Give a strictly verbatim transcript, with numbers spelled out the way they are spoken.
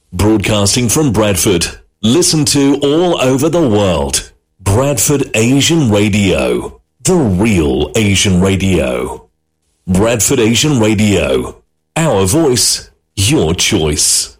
Broadcasting from Bradford. Listen to all over the world. Bradford Asian Radio. The real Asian radio. Bradford Asian Radio. Our voice, your choice.